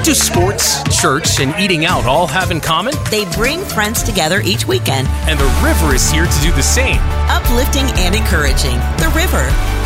What do sports, church, and eating out all have in common? They bring friends together each weekend. And the river is here to do the same. Uplifting and encouraging. The River.